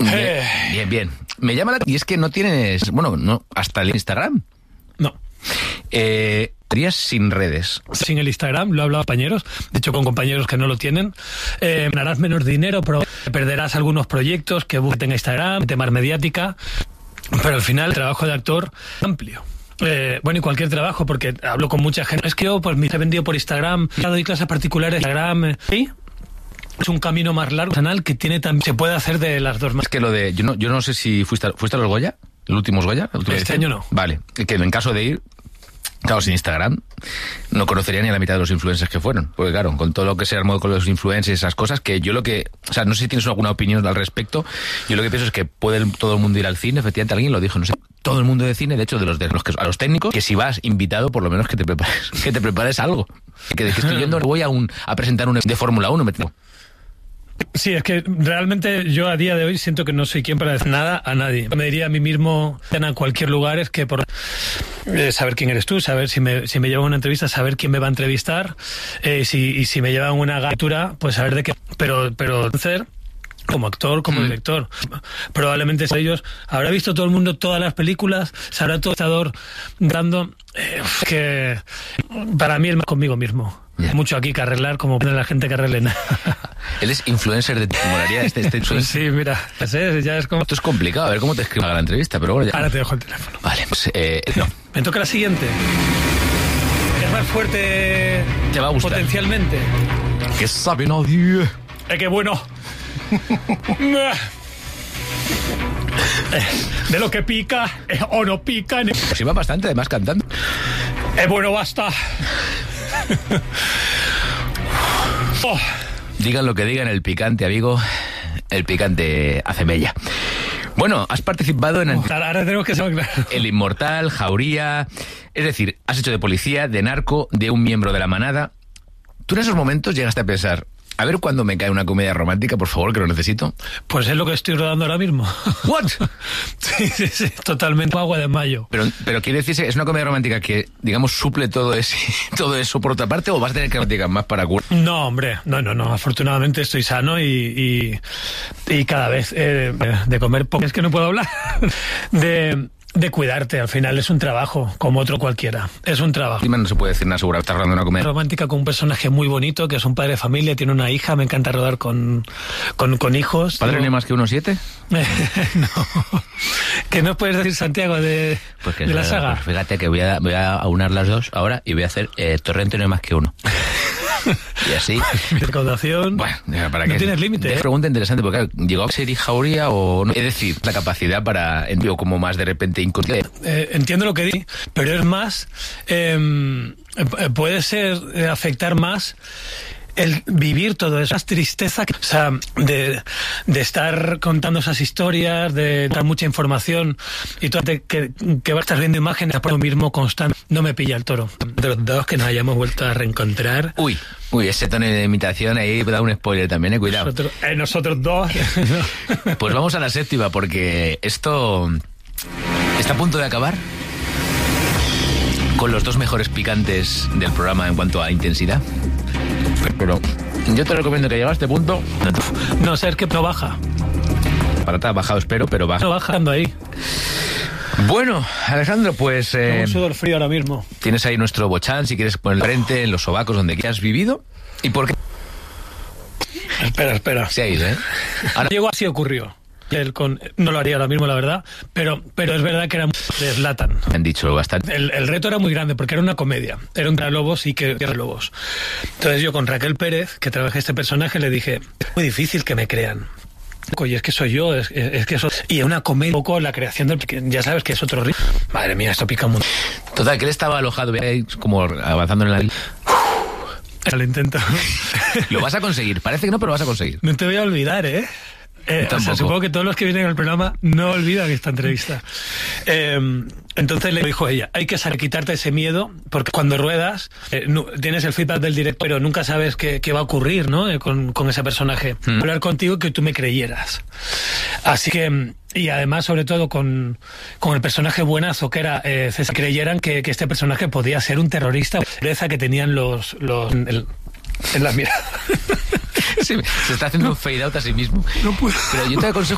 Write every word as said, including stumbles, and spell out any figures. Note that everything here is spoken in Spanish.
Bien, bien, bien. Me llama la... Y es que no tienes... Bueno, no, hasta el Instagram. No. Eh... sin redes. Sin el Instagram, lo he hablado con compañeros, de hecho con compañeros que no lo tienen. Eh, ganarás menos dinero, pero perderás algunos proyectos que busquen Instagram, temas mediática, pero al final el trabajo de actor es amplio. Eh, bueno, y cualquier trabajo, porque hablo con mucha gente. Es que yo pues me he vendido por Instagram, doy clases particulares en Instagram, ¿sí? Es un camino más largo, canal que tiene también, se puede hacer de las dos más. Es que lo de, yo no, yo no sé si fuiste a, fuiste a los Goya, el último Goya. El último este año no. Vale, que en caso de ir, claro, sin Instagram no conocería ni a la mitad de los influencers que fueron. Porque claro, con todo lo que se armó con los influencers y esas cosas, que yo lo que... O sea, no sé si tienes alguna opinión al respecto. Yo lo que pienso es que puede todo el mundo ir al cine. Efectivamente, alguien lo dijo, no sé. Todo el mundo de cine, de hecho, de los, de los que, a los técnicos, que si vas invitado, por lo menos que te prepares, que te prepares algo. Que de que estoy yendo, voy a, un, a presentar un de Fórmula uno, me tengo... Sí, es que realmente yo a día de hoy siento que no soy quien para decir nada a nadie. Me diría a mí mismo en cualquier lugar es que por eh, saber quién eres tú, saber si me, si me llevan a una entrevista, saber quién me va a entrevistar, eh, si, y si me llevan una lectura, pues saber de qué. Pero, pero hacer como actor, como mm. director. Probablemente ellos habrá visto todo el mundo todas las películas, sabrá todo el estador dando eh, que para mí es más conmigo mismo. Yeah. Mucho aquí que arreglar, como la gente que arregle nada. Él es influencer de molaría este, este pues sí, mira, es, ya es como... Esto es complicado, a ver cómo te escribo la entrevista, pero bueno ya... Ahora te dejo el teléfono. Vale, pues eh, no. Me toca la siguiente. Es más fuerte... Te va a gustar. Potencialmente. ¿Qué sabe nadie? Es que bueno... De lo que pica eh, o no pica... Pues iba bastante, además, cantando. Es bueno, basta. Oh. Digan lo que digan, el picante, amigo, el picante hace mella. Bueno, has participado en el, oh, ahora tenemos que saber, claro. El Inmortal, Jauría, es decir, has hecho de policía, de narco, de un miembro de la manada. ¿Tú en esos momentos llegaste a pensar, a ver cuándo me cae una comedia romántica, por favor, que lo necesito? Pues es lo que estoy rodando ahora mismo. ¿What? Sí, sí, sí, totalmente. Agua de mayo. Pero, pero quiere decirse, ¿es una comedia romántica que, digamos, suple todo ese, todo eso por otra parte, o vas a tener que románticas más para curar? No, hombre, no, no, no. Afortunadamente estoy sano y, y, y cada vez eh, de comer poco. Es que no puedo hablar. De... De cuidarte, al final es un trabajo, como otro cualquiera. Es un trabajo. No se puede decir nada seguro, estás rodando una comedia romántica con un personaje muy bonito, que es un padre de familia, tiene una hija, me encanta rodar con, con, con hijos. ¿Padre no ni más que uno siete? No. ¿Qué nos puedes decir, Santiago, de, pues que de la es, saga? Pues fíjate que voy a, voy a aunar las dos ahora y voy a hacer eh, Torrente no hay más que uno. Y así. Recaudación. Bueno, para no que tienes límite. Es ¿eh? pregunta interesante, porque claro, ¿llegó a ser Jauría o no? Es decir, la capacidad para, o como más de repente inconsciente. Eh, entiendo lo que di, pero es más, eh, puede ser eh, afectar más el vivir todo eso, esa tristeza, o sea, de, de estar contando esas historias, de dar mucha información y tú que, que vas a estar viendo imágenes por lo mismo constante. No me pilla el toro. De los dos que nos hayamos vuelto a reencontrar. Uy, uy, ese tono de imitación ahí da un spoiler también, eh, cuidado. Nosotros, eh, nosotros dos. Pues vamos a la séptima, porque esto está a punto de acabar con los dos mejores picantes del programa en cuanto a intensidad. Pero yo te recomiendo que llegue a este punto. No ser que no baja. Para estar bajado, espero, pero baja. No bajando ahí. Bueno, Alejandro, pues... Eh, un sudor frío ahora mismo. Tienes ahí nuestro bochán, si quieres poner frente, en los sobacos, donde quieras vivido. ¿Y por qué? Espera, espera. Se ha ido, ¿eh? Ahora... Llegó así ocurrió. Él con, no lo haría ahora mismo, la verdad, pero, pero es verdad que era de Zlatan. Me han dicho bastante. El, el reto era muy grande porque era una comedia, era un lobos y que era lobos. Entonces yo con Raquel Pérez, que trabajé este personaje, le dije, es muy difícil que me crean. Oye, es que soy yo, es, es, es que eso... Y una comedia, un poco la creación del... Ya sabes que es otro ritmo. Madre mía, esto pica un montón. Total, que él estaba alojado, como avanzando en la... Lo intento. Lo vas a conseguir, parece que no, pero lo vas a conseguir. No te voy a olvidar, ¿eh? Eh, o sea, supongo que todos los que vienen al programa no olvidan esta entrevista. Eh, entonces le dijo ella, hay que saber quitarte ese miedo, porque cuando ruedas eh, no, tienes el feedback del director, pero nunca sabes qué, qué va a ocurrir, ¿no? Eh, con, con ese personaje. Mm. Hablar contigo que tú me creyeras. Así que, y además, sobre todo con, con el personaje buenazo que era eh, César, creyeran que, que este personaje podía ser un terrorista, la dureza que tenían los... los el, en la mirada. Sí, se está haciendo no, un fade out a sí mismo. No puedo. Pero yo te aconsejo